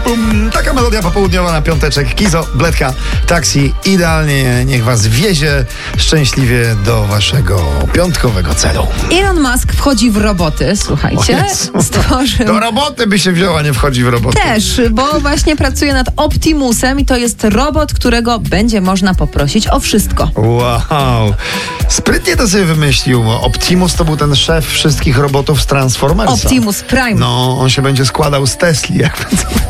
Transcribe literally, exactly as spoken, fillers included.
pum. Taka melodia popołudniowa na piąteczek. Kizo, Bledka, Taksi. Idealnie niech was wiezie szczęśliwie do waszego piątkowego celu. Elon Musk wchodzi w roboty, słuchajcie. Stworzył... Do roboty by się wzięła, nie wchodzi w roboty. Też, bo właśnie pracuje nad Optimusem i to jest robot, którego będzie można poprosić o wszystko. Wow. Sprytnie to sobie wymyślił. Optimus to był ten szef wszystkich robotów z Transformersa. Optimus Prime. No, on się będzie składał z Tesli. Jak